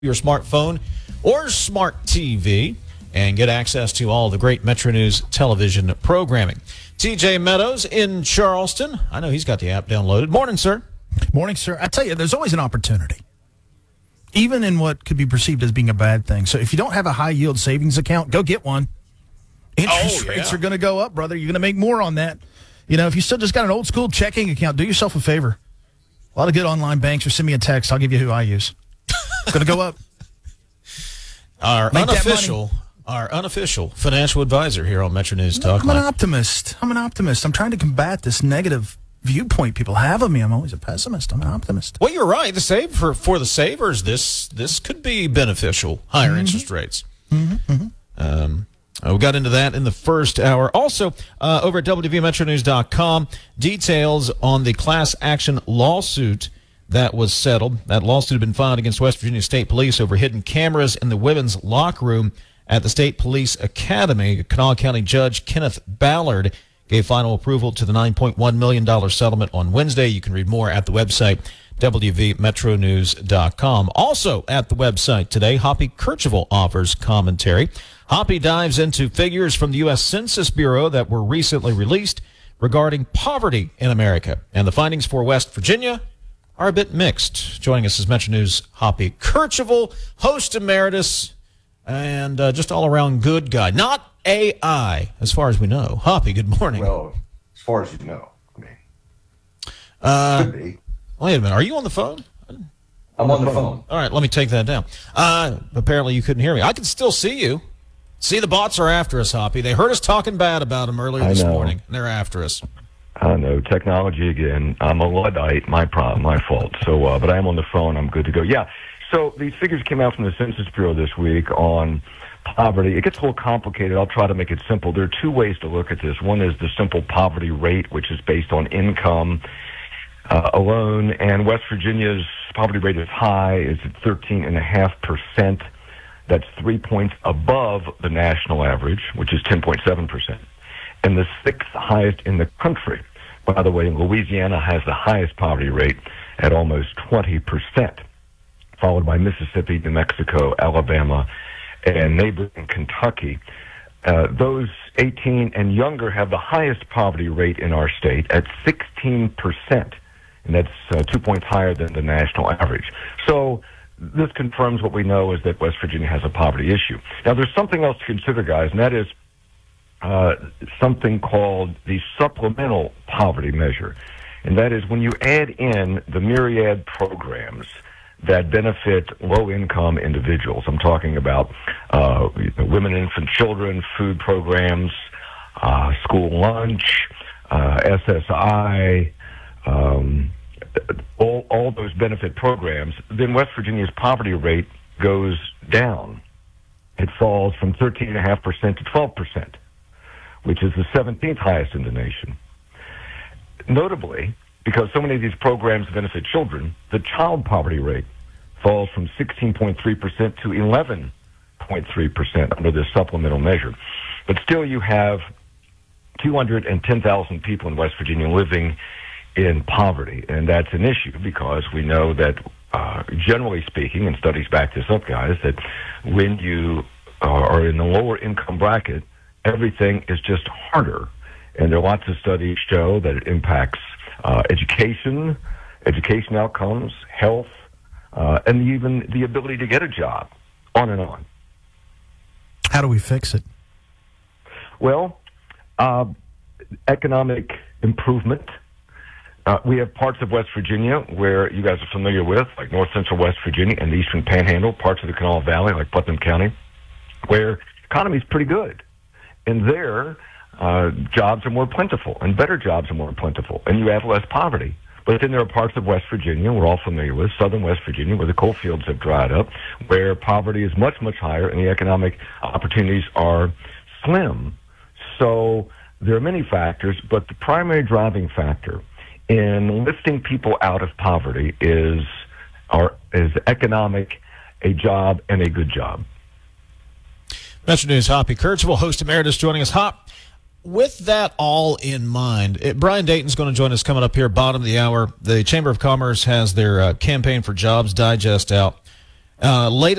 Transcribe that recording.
your smartphone or smart TV and get access to all the great Metro News television programming. TJ Meadows in Charleston. I know he's got the app downloaded. Morning, sir. Morning, sir. I tell you, there's always an opportunity, even in what could be perceived as being a bad thing. So if you don't have a high-yield savings account, go get one. Interest rates are going to go up, brother. You're going to make more on that. You know, if you still just got an old-school checking account, do yourself a favor. A lot of good online banks, or send me a text. I'll give you who I use. It's going to go up. Our unofficial financial advisor here on Metro News Talk. I'm an optimist. I'm trying to combat this negative viewpoint people have of me. I'm always a pessimist. I'm an optimist. Well, you're right. For the savers, this could be beneficial. Higher interest rates. We got into that in the first hour. Also, over at WVMetroNews.com, details on the class action lawsuit that was settled. That lawsuit had been filed against West Virginia State Police over hidden cameras in the women's locker room at the State Police Academy. Kanawha County Judge Kenneth Ballard gave final approval to the $9.1 million settlement on Wednesday. You can read more at the website, WVMetroNews.com. Also at the website today, Hoppy Kercheval offers commentary. Hoppy dives into figures from the U.S. Census Bureau that were recently released regarding poverty in America. And the findings for West Virginia are a bit mixed. Joining us is Metro News Hoppy Kercheval, host emeritus, and just all-around good guy. Not AI, as far as we know. Hoppy, good morning. Well, as far as you know. Could be. Wait a minute. Are you on the phone? I'm on the phone. All right, let me take that down. Apparently you couldn't hear me. I can still see you. See, the bots are after us, Hoppy. They heard us talking bad about them earlier this morning, and they're after us. I know. Technology again. I'm a Luddite. My problem. My fault. So, but I am on the phone. I'm good to go. Yeah. So these figures came out from the Census Bureau this week on poverty. It gets a little complicated. I'll try to make it simple. There are two ways to look at this. One is the simple poverty rate, which is based on income alone. And West Virginia's poverty rate is high. It's at 13.5%. That's 3 points above the national average, which is 10.7%. And the sixth highest in the country. By the way, Louisiana has the highest poverty rate at almost 20%, followed by Mississippi, New Mexico, Alabama, and neighboring Kentucky. Those 18 and younger have the highest poverty rate in our state at 16%, and that's 2 points higher than the national average. So this confirms what we know is that West Virginia has a poverty issue. Now, there's something else to consider, guys, and that is something called the supplemental poverty measure. And that is when you add in the myriad programs that benefit low-income individuals. I'm talking about women, infant, children, food programs, school lunch, SSI, all those benefit programs, then West Virginia's poverty rate goes down. It falls from 13.5% to 12%, which is the 17th highest in the nation. Notably, because so many of these programs benefit children, the child poverty rate falls from 16.3% to 11.3% under this supplemental measure. But still, you have 210,000 people in West Virginia living in poverty, and that's an issue because we know that, generally speaking, and studies back this up, guys, that when you are in the lower income bracket, everything is just harder. And there are lots of studies show that it impacts education outcomes, health, and even the ability to get a job, on and on. How do we fix it? Well, economic improvement. We have parts of West Virginia where you guys are familiar with, like north central West Virginia and the eastern panhandle, parts of the Kanawha Valley, like Putnam County, where economy is pretty good. And there, jobs are more plentiful, and better jobs are more plentiful, and you have less poverty. But then there are parts of West Virginia we're all familiar with, southern West Virginia, where the coal fields have dried up, where poverty is much, much higher, and the economic opportunities are slim. So there are many factors, but the primary driving factor in lifting people out of poverty is economic, a job, and a good job. Metro News Hoppy Kercheval, host emeritus, joining us. Hop, with that all in mind, Brian Dayton's going to join us coming up here, bottom of the hour. The Chamber of Commerce has their Campaign for Jobs Digest out. Latest